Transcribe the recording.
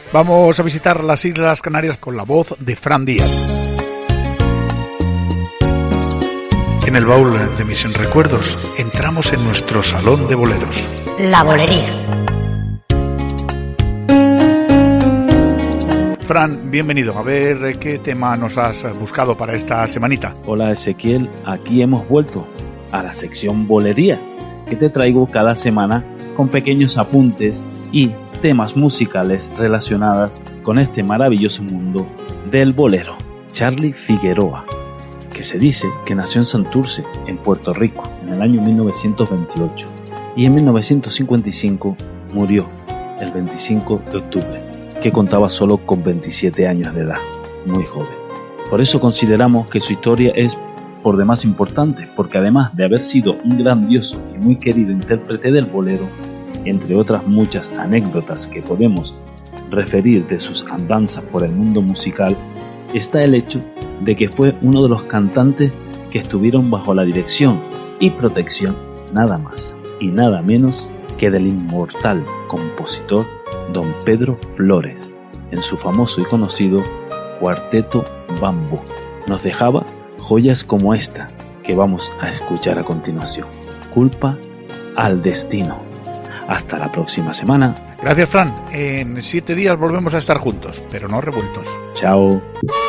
Vamos a visitar las Islas Canarias con la voz de Fran Díaz. En el baúl de mis recuerdos entramos en nuestro salón de boleros. La bolería. Fran, bienvenido. A ver qué tema nos has buscado para esta semanita. Hola Ezequiel, aquí hemos vuelto a la sección bolería, que te traigo cada semana con pequeños apuntes y temas musicales relacionados con este maravilloso mundo del bolero. Charly Figueroa, que se dice que nació en Santurce, en Puerto Rico, en el año 1928, y en 1955 murió el 25 de octubre, que contaba solo con 27 años de edad, muy joven. Por eso consideramos que su historia es por demás importante, porque además de haber sido un grandioso y muy querido intérprete del bolero, entre otras muchas anécdotas que podemos referir de sus andanzas por el mundo musical, está el hecho de que fue uno de los cantantes que estuvieron bajo la dirección y protección nada más y nada menos que del inmortal compositor don Pedro Flores, en su famoso y conocido Cuarteto Bambú. Nos dejaba joyas como esta que vamos a escuchar a continuación. Culpa al destino. Hasta la próxima semana. Gracias, Fran. En 7 días volvemos a estar juntos, pero no revueltos. Chao.